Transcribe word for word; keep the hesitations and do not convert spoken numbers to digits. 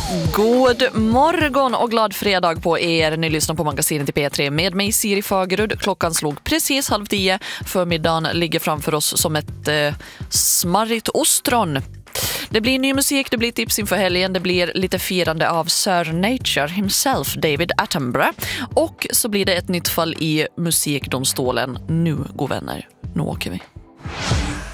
God morgon och glad fredag på er. Ni lyssnar på magasinet i P tre med mig Siri Fagerud. Klockan slog precis halv tio. Förmiddagen ligger framför oss som ett eh, smarrigt ostron. Det blir ny musik, det blir tips inför helgen, det blir lite firande av Sir Nature himself, David Attenborough. Och så blir det ett nytt fall i musikdomstolen. Nu, god vänner, nu åker vi.